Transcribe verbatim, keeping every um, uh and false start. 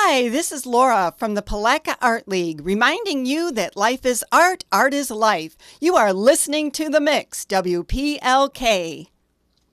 Hi, this is Laura from the Palaca Art League, reminding you that life is art, art is life. You are listening to The Mix, W P L K.